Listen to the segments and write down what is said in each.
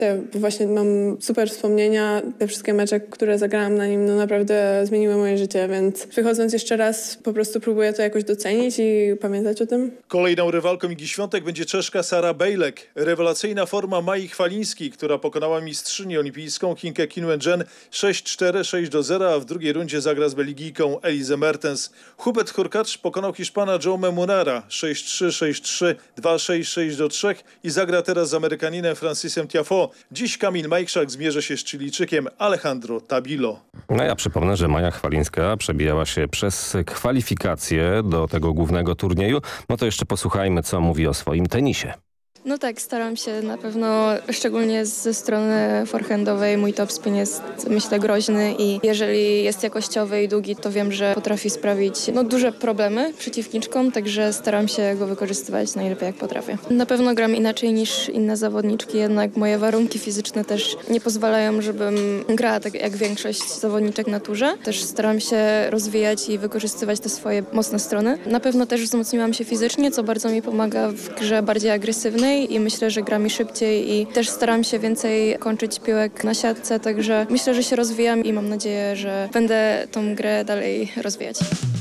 Właśnie mam super wspomnienia. Te wszystkie mecze, które zagrałam na nim, naprawdę zmieniły moje życie, więc wychodząc jeszcze raz po prostu próbuję to jakoś docenić i pamiętać o tym. Kolejną rywalką Igi Świątek będzie Czeszka Sara Bejlek. Rewelacyjna forma Mai Chwalińskiej, która pokonała mistrzynię olimpijską Chinkę Qin Wenchen 6-4, 6-0, a w drugiej rundzie zagra z Belgijką Elizę Mertens. Hubert Hurkacz pokonał Hiszpana Jaume Munara 6-3, 6-3, 2-6, 6-3 i zagra teraz z Amerykaninem Francisem Tiafoe. Dziś Kamil Majchrzak zmierzy się z Chilijczykiem Alejandro Tabilo. No ja przypomnę, że Maja Chwalińska przebijała się przez kwalifikacje do tego głównego turnieju. No to jeszcze posłuchajmy, co mówi o swoim tenisie. No tak, staram się na pewno, szczególnie ze strony forehandowej. Mój topspin jest, myślę, groźny i jeżeli jest jakościowy i długi, to wiem, że potrafi sprawić duże problemy przeciwniczkom, także staram się go wykorzystywać najlepiej jak potrafię. Na pewno gram inaczej niż inne zawodniczki, jednak moje warunki fizyczne też nie pozwalają, żebym grała tak jak większość zawodniczek na turze. Też staram się rozwijać i wykorzystywać te swoje mocne strony. Na pewno też wzmocniłam się fizycznie, co bardzo mi pomaga w grze bardziej agresywnej i myślę, że gra mi szybciej i też staram się więcej kończyć piłek na siatce, także myślę, że się rozwijam i mam nadzieję, że będę tą grę dalej rozwijać.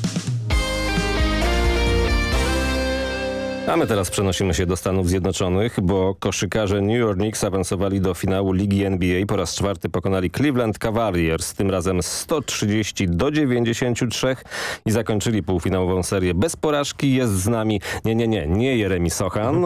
A my teraz przenosimy się do Stanów Zjednoczonych, bo koszykarze New York Knicks awansowali do finału Ligi NBA. Po raz czwarty pokonali Cleveland Cavaliers, tym razem 130-93 i zakończyli półfinałową serię bez porażki. Jest z nami, nie Jeremi Sochan.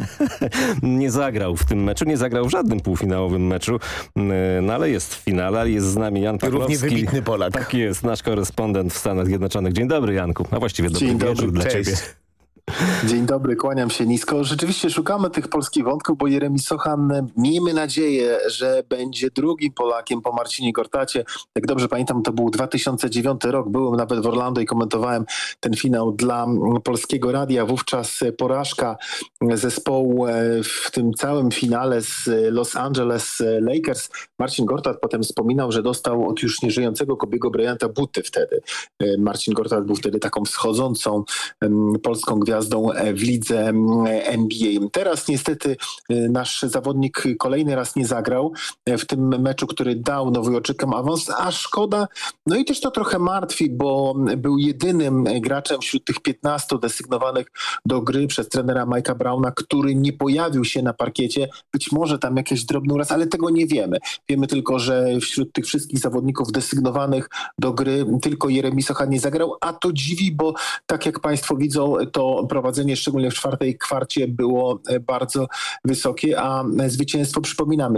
Nie zagrał w tym meczu, nie zagrał w żadnym półfinałowym meczu, no ale jest w finale. Jest z nami Jan Pawłowski. Równie wybitny Polak. Tak jest, nasz korespondent w Stanach Zjednoczonych. Dzień dobry, Janku. A właściwie dobry wieczór dla ciebie. Dzień dobry, kłaniam się nisko. Rzeczywiście szukamy tych polskich wątków, bo Jeremi Sochan, miejmy nadzieję, że będzie drugim Polakiem po Marcinie Gortacie. Jak dobrze pamiętam, to był 2009 rok. Byłem nawet w Orlando i komentowałem ten finał dla Polskiego Radia. Wówczas porażka zespołu w tym całym finale z Los Angeles Lakers. Marcin Gortat potem wspominał, że dostał od już nieżyjącego Kobiego Bryanta buty wtedy. Marcin Gortat był wtedy taką wschodzącą polską gwiazdą w lidze NBA. Teraz niestety nasz zawodnik kolejny raz nie zagrał w tym meczu, który dał Nowojorczykom awans, a szkoda. No i też to trochę martwi, bo był jedynym graczem wśród tych 15 desygnowanych do gry przez trenera Mike'a Browna, który nie pojawił się na parkiecie. Być może tam jakiś drobny uraz, ale tego nie wiemy. Wiemy tylko, że wśród tych wszystkich zawodników desygnowanych do gry tylko Jeremi Sochan nie zagrał, a to dziwi, bo tak jak państwo widzą, to prowadzenie szczególnie w czwartej kwarcie było bardzo wysokie, a zwycięstwo przypominamy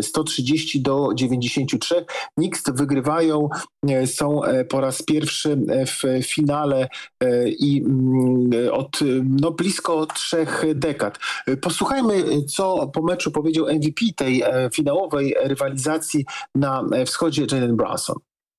130-93. Knicks wygrywają, są po raz pierwszy w finale i od blisko 3 dekad. Posłuchajmy, co po meczu powiedział MVP tej finałowej rywalizacji na wschodzie Jalen Brunson.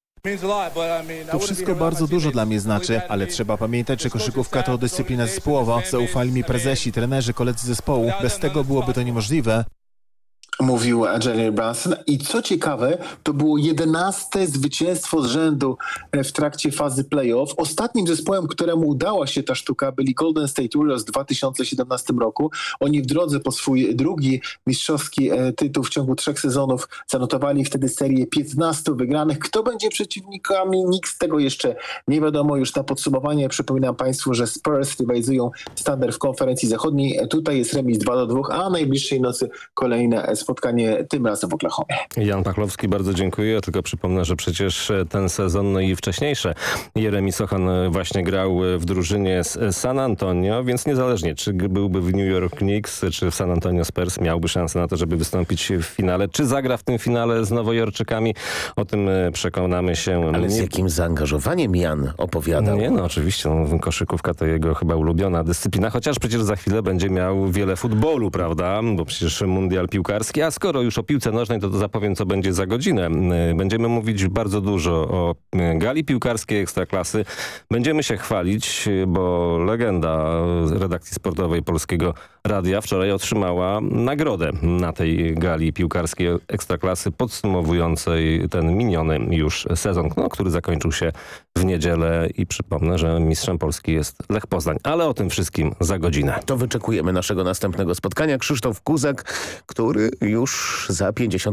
To wszystko bardzo dużo dla mnie znaczy, ale trzeba pamiętać, że koszykówka to dyscyplina zespołowa. Zaufali mi prezesi, trenerzy, koledzy zespołu. Bez tego byłoby to niemożliwe. Mówił Jalen Brunson. I co ciekawe, to było 11. zwycięstwo z rzędu w trakcie fazy playoff. Ostatnim zespołem, któremu udała się ta sztuka, byli Golden State Warriors w 2017 roku. Oni w drodze po swój drugi mistrzowski tytuł w ciągu 3 sezonów zanotowali wtedy serię 15 wygranych. Kto będzie przeciwnikami Knicks, tego jeszcze nie wiadomo. Już na podsumowanie przypominam państwu, że Spurs rywalizują z Thunder w konferencji zachodniej. Tutaj jest remis 2-2, a najbliższej nocy kolejne spotkanie, tym razem w Oklahomie. Jan Pawłowski, bardzo dziękuję. Tylko przypomnę, że przecież ten sezon, no i wcześniejsze, Jeremi Sochan właśnie grał w drużynie z San Antonio, więc niezależnie, czy byłby w New York Knicks, czy w San Antonio Spurs, miałby szansę na to, żeby wystąpić w finale. Czy zagra w tym finale z Nowojorczykami? O tym przekonamy się. Ale z jakim zaangażowaniem Jan opowiadał? Nie, no oczywiście. Koszykówka to jego chyba ulubiona dyscyplina, chociaż przecież za chwilę będzie miał wiele futbolu, prawda? Bo przecież mundial piłkarski. A skoro już o piłce nożnej, to zapowiem, co będzie za godzinę. Będziemy mówić bardzo dużo o gali piłkarskiej Ekstraklasy. Będziemy się chwalić, bo legenda redakcji sportowej Polskiego Radia wczoraj otrzymała nagrodę na tej gali piłkarskiej Ekstraklasy podsumowującej ten miniony już sezon, który zakończył się w niedzielę i przypomnę, że mistrzem Polski jest Lech Poznań. Ale o tym wszystkim za godzinę. To wyczekujemy naszego następnego spotkania. Krzysztof Kuzak, który już za 50